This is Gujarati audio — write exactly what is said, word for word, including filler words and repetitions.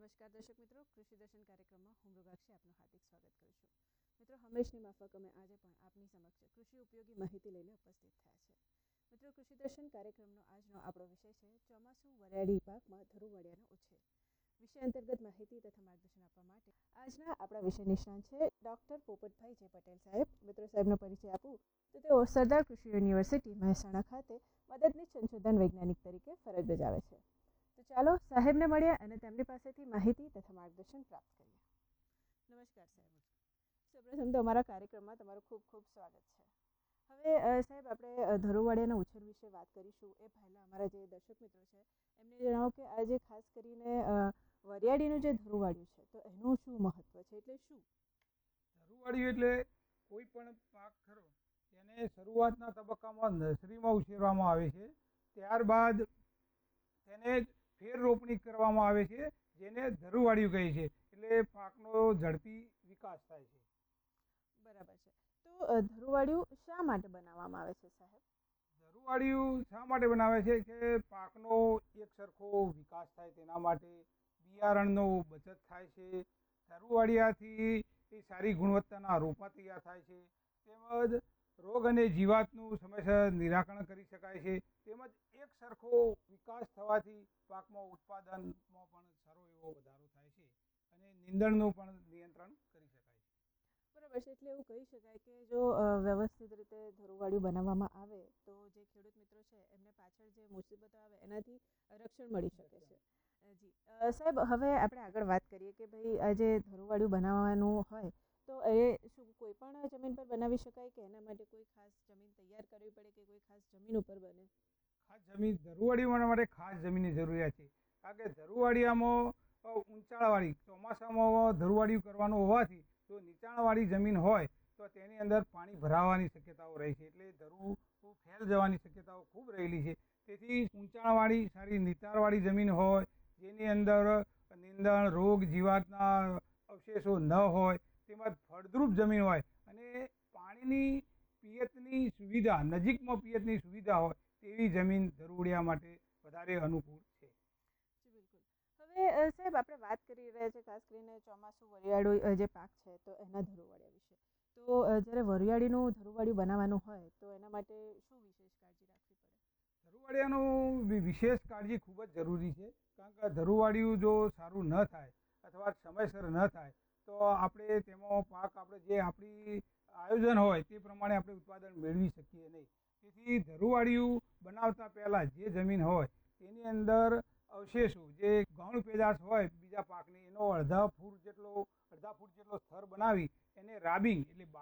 નમસ્કાર દર્શક મિત્રો, કૃષિ દર્શન કાર્યક્રમમાં હું મૃગાક્ષી આપનું હાર્દિક સ્વાગત કરું છું. મિત્રો, હંમેશની માફક અમે આજે પણ આપની સમક્ષ કૃષિ ઉપયોગી માહિતી લઈને ઉપસ્થિત થયા છે. મિત્રો, કૃષિ દર્શન કાર્યક્રમનો આજનો આપણો વિષય છે ચોમાસું વરિયાળી પાકમાં ધરુવાડિયાનો ઉછેર. વિષય અંતર્ગત માહિતી તથા માર્ગદર્શન આપવા માટે આજના આપણા વિષય નિષ્ણાંત છે ડોક્ટર પોપટભાઈ જે પટેલ સાહેબ. મિત્રો, સાહેબનો પરિચય આપું તો તેઓ સરદાર કૃષિ યુનિવર્સિટી મહેસાણા ખાતે મદદનીશ સંશોધન વૈજ્ઞાનિક તરીકે ફરજ બજાવે છે. તો ચાલો સાહેબને મળીએ અને તેમની પાસેથી માહિતી તથા માર્ગદર્શન પ્રાપ્ત કરીએ. નમસ્કાર સાહેબ. સૌપ્રથમ તો અમારા કાર્યક્રમમાં તમારું ખૂબ ખૂબ સ્વાગત છે. હવે સાહેબ, આપણે ધરુવાડિયાના ઉછેર વિશે વાત કરીશું. એ પહેલાં અમારા જે દર્શક મિત્રો છે એમને જણાવો કે આજે ખાસ કરીને વરિયાળીનું જે ધરુવાડિયું છે તો એનું શું મહત્વ છે, એટલે શું ધરુવાડિયું? એટલે કોઈ પણ પાક ખરો એને શરૂઆતના તબક્કામાં નર્સરીમાં ઉછેરવામાં આવે છે. ત્યારબાદ તેને ફેર રોપણી કરવામાં આવે છે, જેને ધરુવાડિયું કહે છે. એટલે પાકનો ઝડપી વિકાસ થાય છે. બરાબર છે. તો ધરુવાડિયું શા માટે બનાવવામાં આવે છે સાહેબ? ધરુવાડિયું શા માટે બનાવે છે કે પાકનો એક સરખો વિકાસ થાય તેના માટે, બિયારણનો બચત થાય છે. ધરુવાડિયાથી સારી ગુણવત્તાના રોપા તૈયાર થાય છે. તેમજ રોગ અને જીવાતનું સમયસર નિરાકરણ કરી શકાય છે. તેમજ એક સરખો વિકાસ થવાથી પાકમાં ઉત્પાદનમાં પણ સારો એવો વધારો થાય છે અને નીંદણનું પણ નિયંત્રણ કરી શકાય છે. બરાબર છે. એટલે એવું કહી શકાય કે જો વ્યવસ્થિત રીતે ધરુવાડિયું બનાવવામાં આવે તો જે ખેડૂત મિત્રો છે એમને પાછળ જે મુસીબતો આવે એનાથી રક્ષણ મળી શકે છે. જી સાહેબ, હવે આપણે આગળ વાત કરીએ કે ભાઈ આ જે ધરુવાડિયું બનાવવાનું હોય તો એ શું કોઈ પણ જમીન પર બનાવી શકાય કે એના માટે કોઈ ખાસ જમીન તૈયાર કરવી પડે કે કોઈ ખાસ જમીન ઉપર બને? ખાસ જમીન ધરુવાડિયું માટે ખાસ જમીનની જરૂરિયાત છે. કારણ કે ધરુવાડિયામાં ઊંચાણવાળી ચોમાસામાં ધરુવાડિયું કરવાનું હોવાથી જો નીચાણવાળી જમીન હોય તો તેની અંદર પાણી ભરાવાની શક્યતાઓ રહે છે. એટલે ધરુ ફેલ જવાની શક્યતાઓ ખૂબ રહેલી છે. તેથી ઊંચાણવાળી સારી નીચાણવાળી જમીન હોય, જેની અંદર નીંદણ, રોગ, જીવાતના અવશેષો ન હોય, તેમજ ફળદ્રુપ જમીન હોય અને પાણીની પિયતની સુવિધા નજીકમાં પિયતની સુવિધા હોય તેવી જમીન ધરુવાડિયા માટે વધારે અનુકૂળ છે. બિલકુલ. હવે સાહેબ, આપણે વાત કરી રહ્યા છીએ ખાસ કરીને ચોમાસું વરિયાળું જે પાક છે તો એના ધરુવાડિયા વિશે. તો જ્યારે વરિયાળીનું ધરુવાડિયું બનાવવાનું હોય તો એના માટે શું વિશેષ કાળજી રાખવી પડે? ધરુવાડિયાનું વિશેષ કાળજી ખૂબ જ જરૂરી છે. કારણ કે ધરુવાડિયું જો સારું ન થાય અથવા સમયસર ન થાય તો આપણે તેમાં પાક આપણે જે આપણી આયોજન હોય તે પ્રમાણે આપણે ઉત્પાદન મેળવી શકીએ નહીં. તેથી ધરુવાડિયું બનાવતા પહેલાં જે જમીન હોય તેની અંદર અવશેષો જે ગૌણ પેદાશ હોય બીજા પાકની એનો અડધા ફૂટ જેટલો અડધા ફૂટ જેટલો સ્તર બનાવી એને રાબિંગ એટલે